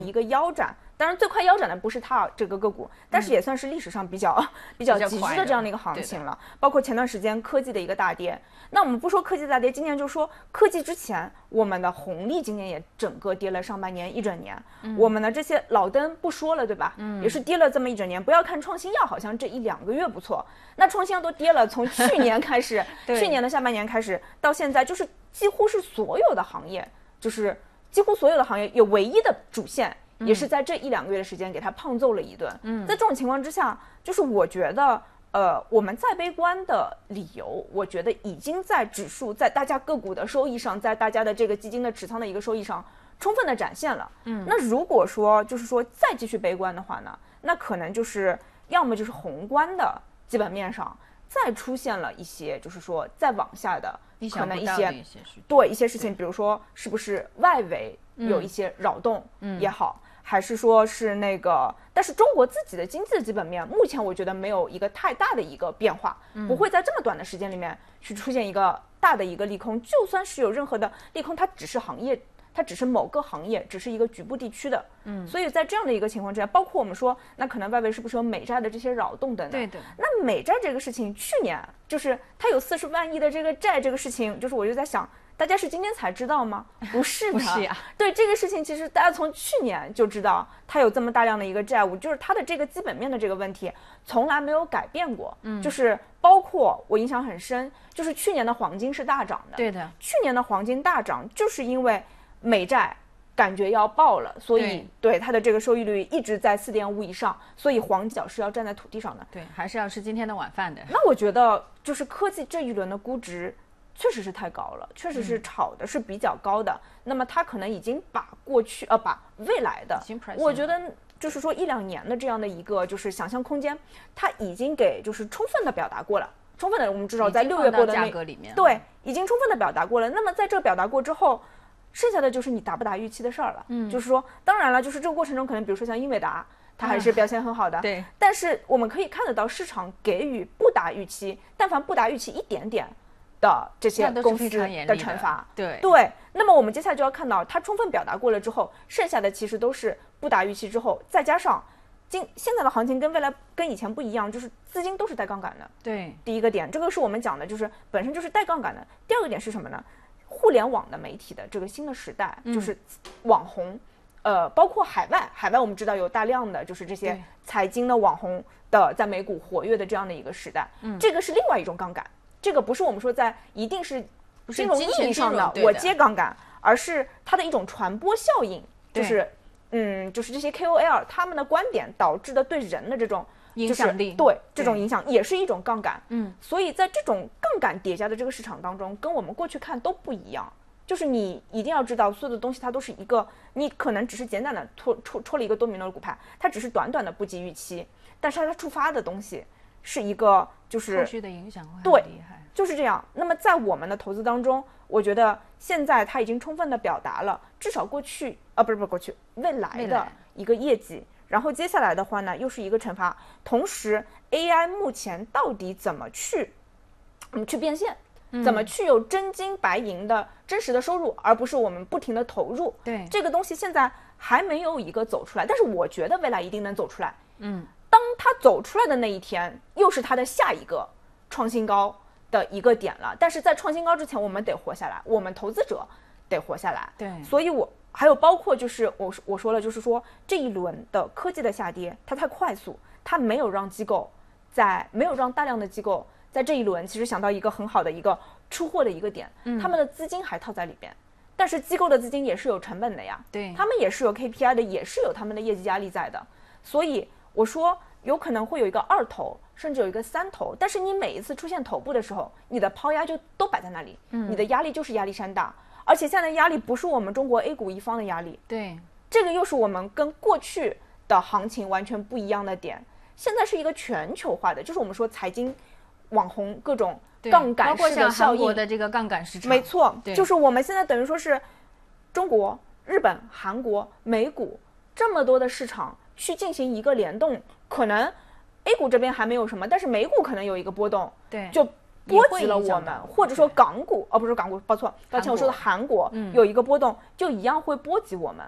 一个腰斩。当然最快腰斩的不是它这个个股，但是也算是历史上比较急剧的这样的一个行情了。包括前段时间科技的一个大跌，那我们不说科技大跌，今年就说科技之前我们的红利今年也整个跌了上半年一整年，我们的这些老灯不说了对吧，也是跌了这么一整年。不要看创新药好像这1-2个月不错，那创新药都跌了，从去年开始去年的下半年开始到现在，就是几乎是所有的行业，就是几乎所有的行业有唯一的主线也是在这1-2个月的时间给他胖揍了一顿。在这种情况之下，就是我觉得我们再悲观的理由，我觉得已经在指数，在大家个股的收益上，在大家的这个基金的持仓的一个收益上充分的展现了。那如果说就是说再继续悲观的话呢，那可能就是要么就是宏观的基本面上再出现了一些就是说再往下的可能一些事情，比如说是不是外围有一些扰动也好，还是说是那个，但是中国自己的经济的基本面目前我觉得没有一个太大的一个变化，不会在这么短的时间里面去出现一个大的一个利空。就算是有任何的利空，它只是行业，它只是某个行业，只是一个局部地区的。所以在这样的一个情况之下，包括我们说那可能外围是不是有美债的这些扰动等等。 对的。 那美债这个事情，去年就是它有40万亿的这个债这个事情，就是我就在想，大家是今天才知道吗？不是的， 不是呀。 对这个事情，其实大家从去年就知道它有这么大量的一个债务，就是它的这个基本面的这个问题从来没有改变过。就是包括我印象很深，就是去年的黄金是大涨的。 对的， 去年的黄金大涨，就是因为美债感觉要爆了，所以对它的这个收益率一直在4.5以上，所以黄脚是要站在土地上的。 对，还是要吃今天的晚饭的。 那我觉得就是科技这一轮的估值确实是太高了，确实是炒的是比较高的。那么它可能已经把把未来的，我觉得就是说1-2年的这样的一个就是想象空间，它已经给就是充分的表达过了。充分的，我们至少在6月播的价格里面， 对，已经充分的表达过了。那么在这个表达过之后，剩下的就是你达不达预期的事儿了。就是说，当然了，就是这个过程中，可能比如说像英伟达，它还是表现很好的。 对。 但是我们可以看得到，市场给予不达预期，但凡不达预期一点点的这些公司的惩罚。 对。 那么我们接下来就要看到，它充分表达过了之后，剩下的其实都是不达预期之后，再加上现在的行情跟未来跟以前不一样，就是资金都是带杠杆的。 对。 第一个点，这个是我们讲的，就是本身就是带杠杆的。第二个点是什么呢？互联网的媒体的这个新的时代，就是网红，包括海外我们知道有大量的就是这些财经的网红的在美股活跃的这样的一个时代，这个是另外一种杠杆，这个不是我们说在一定是金融意义上的我接杠杆，而是它的一种传播效应，就是就是这些 KOL 他们的观点导致的对人的这种影响力， 对这种影响也是一种杠杆。所以在这种杠杆叠加的这个市场当中，跟我们过去看都不一样。就是你一定要知道，所有的东西它都是一个，你可能只是简单的戳了一个多米诺的股盘，它只是短短的不及预期，但是它触发的东西是一个就是后续的影响会很厉害。 就是这样。那么在我们的投资当中，我觉得现在它已经充分的表达了，至少未来的一个业绩。然后接下来的话呢，又是一个惩罚。同时 AI 目前到底怎么去变现，怎么去有真金白银的真实的收入，而不是我们不停的投入。 对， 这个东西现在还没有一个走出来，但是我觉得未来一定能走出来。当它走出来的那一天，又是它的下一个创新高的一个点了。但是在创新高之前，我们得活下来，我们投资者得活下来。 对， 所以还有包括就是我说了，就是说这一轮的科技的下跌，它太快速，它没有让大量的机构在这一轮其实想到一个很好的一个出货的一个点，他们的资金还套在里边，但是机构的资金也是有成本的呀， 对， 他们也是有 KPI 的，也是有他们的业绩压力在的。所以我说有可能会有一个2头，甚至有一个3头，但是你每一次出现头部的时候，你的抛压就都摆在那里，你的压力就是压力山大。而且现在的压力不是我们中国 A 股一方的压力， 对， 这个又是我们跟过去的行情完全不一样的点。现在是一个全球化的，就是我们说财经网红各种杠杆式的效应，包括像韩国的这个杠杆市场， 没错，就是我们现在等于说是中国、日本、韩国、美股这么多的市场去进行一个联动，可能 A 股这边还没有什么，但是美股可能有一个波动， 对， 就波及了我们，或者说港股，不是港股，抱歉，我说的韩国有一个波动，就一样会波及我们。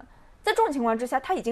在这种情况之下，它已经